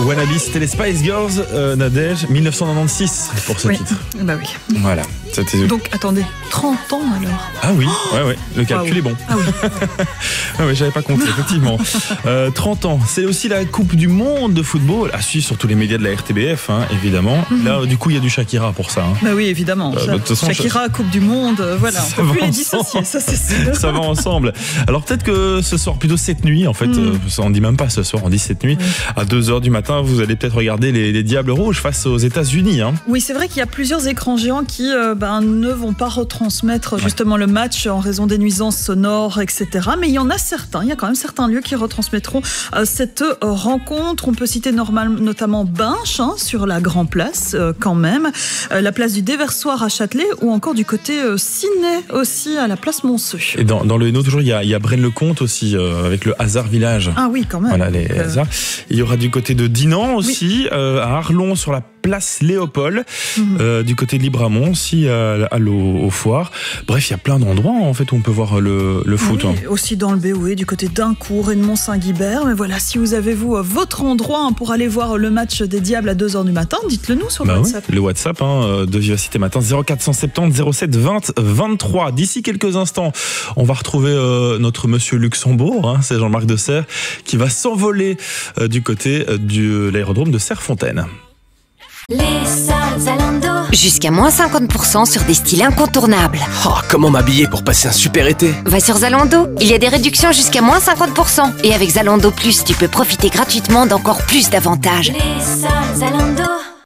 Wannabe, c'était les Spice Girls, Nadège, 1996 pour ce titre. Bah oui. Voilà. Donc attendez, 30 ans alors. Ah oui, ouais, le calcul est bon. Ah oui. Ouais, j'avais pas compté, effectivement. 30 ans, c'est aussi la Coupe du Monde de football, à suivre sur tous les médias de la RTBF, évidemment. Là, du coup, il y a du Shakira pour ça. Bah oui, évidemment. De toute façon, Shakira, Coupe du Monde, voilà, on peut plus les dissocier, ça c'est sûr. Ça va ensemble. Alors peut-être que ce soir, plutôt cette nuit, en fait, on dit même pas ce soir, on dit cette nuit, à 2h du matin, vous allez peut-être regarder les Diables Rouges face aux États-Unis. Oui, c'est vrai qu'il y a plusieurs écrans géants qui ne vont pas retransmettre justement le match en raison des nuisances sonores, etc. Mais il y en a certains, il y a quand même certains lieux qui retransmettront cette rencontre. On peut citer notamment Binche, sur la Grand Place quand même, la place du Déversoir à Châtelet ou encore du côté Ciné aussi à la place Monceux. Et dans le Hainaut, toujours, il y a Braine-le-Comte aussi, avec le Hasard Village. Ah oui, quand même. Voilà, les hasards. Il y aura du côté de Dinan aussi, à Arlon sur la place Léopold, du côté de Libramont aussi, au Foire. Bref, il y a plein d'endroits en fait où on peut voir le foot. Aussi dans le BOE, du côté d'Incourt et de Mont-Saint-Guibert. Mais voilà, si vous avez votre endroit pour aller voir le match des Diables à 2h du matin, dites-le nous sur le WhatsApp. Oui, le WhatsApp de Vivacité Matin, 0470 07 20 23. D'ici quelques instants, on va retrouver notre monsieur Luxembourg, c'est Jean-Marc Deserre, qui va s'envoler du côté de l'aérodrome de Serrefontaine. Les soldes Zalando. Jusqu'à moins 50% sur des styles incontournables. Oh, comment m'habiller pour passer un super été? Va sur Zalando, il y a des réductions jusqu'à moins 50%. Et avec Zalando Plus, tu peux profiter gratuitement d'encore plus d'avantages. Les soldes Zalando.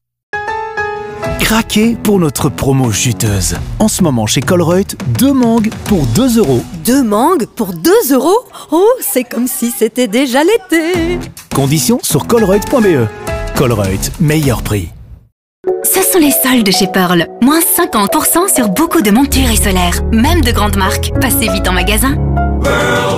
Craquez pour notre promo juteuse. En ce moment chez Colruyt, 2 mangues pour 2 €. 2 mangues pour 2 €? Oh, c'est comme si c'était déjà l'été. Conditions sur colruyt.be. Colruyt, meilleur prix. Ce sont les soldes chez Pearl. Moins 50% sur beaucoup de montures et solaires, même de grandes marques. Passez vite en magasin.